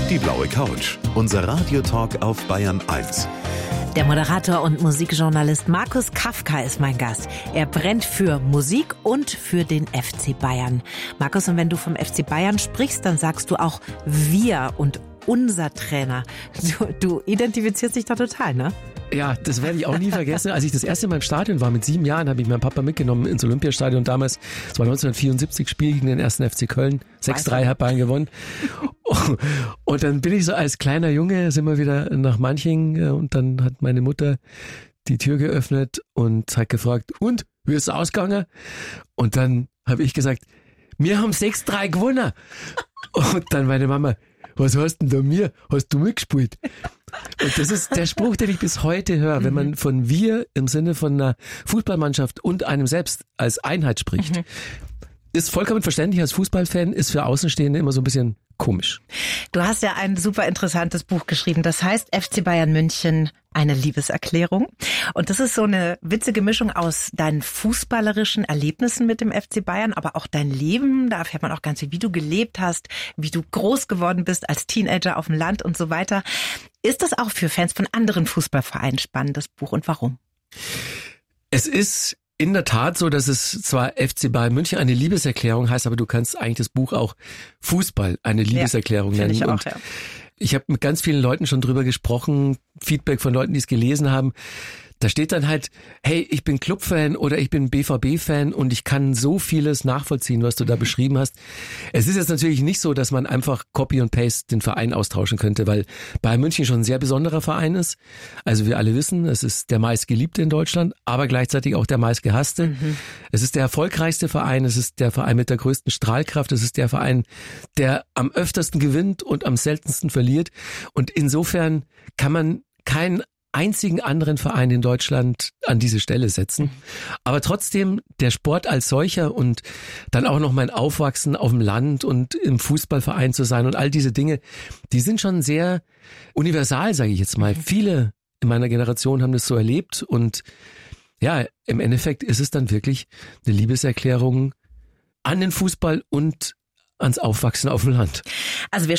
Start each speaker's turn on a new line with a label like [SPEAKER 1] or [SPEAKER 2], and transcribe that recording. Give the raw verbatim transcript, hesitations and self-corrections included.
[SPEAKER 1] Die blaue Couch, unser Radiotalk auf Bayern eins.
[SPEAKER 2] Der Moderator und Musikjournalist Markus Kafka ist mein Gast. Er brennt für Musik und für den F C Bayern. Markus, und wenn du vom F C Bayern sprichst, dann sagst du auch wir und unser Trainer. Du, du identifizierst dich da total, ne?
[SPEAKER 3] Ja, das werde ich auch nie vergessen. Als ich das erste Mal im Stadion war, mit sieben Jahren, habe ich meinen Papa mitgenommen ins Olympiastadion damals. Das war neunzehnhundertvierundsiebzig, Spiel gegen den ersten F C Köln. sechs drei hat Bayern gewonnen. Und dann bin ich so als kleiner Junge, sind wir wieder nach Manching, und dann hat meine Mutter die Tür geöffnet und hat gefragt, und, wie ist es ausgegangen? Und dann habe ich gesagt, wir haben sechs drei gewonnen. Und dann meine Mama, was hast denn da mir? Hast du mitgespielt? Und das ist der Spruch, den ich bis heute höre, wenn man von wir im Sinne von einer Fußballmannschaft und einem selbst als Einheit spricht. Mhm. Ist vollkommen verständlich als Fußballfan, ist für Außenstehende immer so ein bisschen komisch.
[SPEAKER 2] Du hast ja ein super interessantes Buch geschrieben, das heißt F C Bayern München, eine Liebeserklärung. Und das ist so eine witzige Mischung aus deinen fußballerischen Erlebnissen mit dem F C Bayern, aber auch dein Leben. Da erfährt man auch ganz viel, wie du gelebt hast, wie du groß geworden bist als Teenager auf dem Land und so weiter. Ist das auch für Fans von anderen Fußballvereinen spannend, das Buch, und warum?
[SPEAKER 3] Es ist in der Tat so, dass es zwar F C Bayern München eine Liebeserklärung heißt, aber du kannst eigentlich das Buch auch Fußball eine Liebeserklärung ja, nennen.
[SPEAKER 2] Ich auch,
[SPEAKER 3] und
[SPEAKER 2] ja.
[SPEAKER 3] Ich habe mit ganz vielen Leuten schon drüber gesprochen, Feedback von Leuten, die es gelesen haben. Da steht dann halt, hey, ich bin Clubfan oder ich bin B V B-Fan und ich kann so vieles nachvollziehen, was du da beschrieben hast. Es ist jetzt natürlich nicht so, dass man einfach Copy und Paste den Verein austauschen könnte, weil Bayern München schon ein sehr besonderer Verein ist. Also wir alle wissen, es ist der meistgeliebte in Deutschland, aber gleichzeitig auch der meistgehasste. Mhm. Es ist der erfolgreichste Verein, es ist der Verein mit der größten Strahlkraft, es ist der Verein, der am öftersten gewinnt und am seltensten verliert. Und insofern kann man kein einzigen anderen Verein in Deutschland an diese Stelle setzen. Aber trotzdem der Sport als solcher und dann auch noch mein Aufwachsen auf dem Land und im Fußballverein zu sein und all diese Dinge, die sind schon sehr universal, sage ich jetzt mal. Viele in meiner Generation haben das so erlebt und ja, im Endeffekt ist es dann wirklich eine Liebeserklärung an den Fußball und ans Aufwachsen auf dem Land.
[SPEAKER 2] Also wir